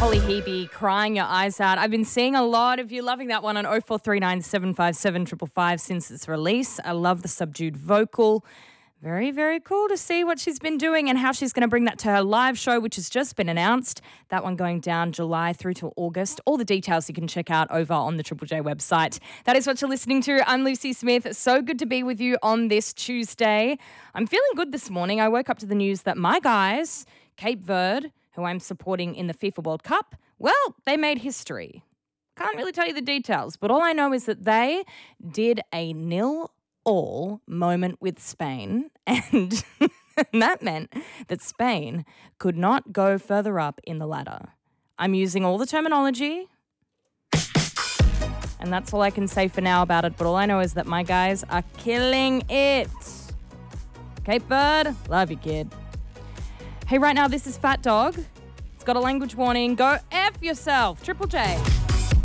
Holly Hebe, Crying Your Eyes Out. I've been seeing a lot of you loving that one on 0439 757 555 since its release. I love the subdued vocal. Very, very cool to see what she's been doing and how she's going to bring that to her live show, which has just been announced. That one going down July through to August. All the details you can check out over on the Triple J website. That is what you're listening to. I'm Lucy Smith. So good to be with you on this Tuesday. I'm feeling good this morning. I woke up to the news that my guys, Cape Verde, who I'm supporting in the FIFA World Cup, well, they made history. Can't really tell you the details, but all I know is that they did a 0-all moment with Spain, and that meant that Spain could not go further up in the ladder. I'm using all the terminology, and that's all I can say for now about it, but all I know is that my guys are killing it. Cape Verde, love you, kid. Hey, right now, this is Fat Dog. It's got a language warning. Go F yourself. Triple J.